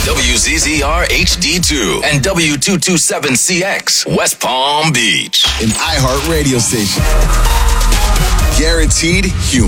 WZZR HD2 and W227CX, West Palm Beach. An iHeart radio station. Guaranteed humor.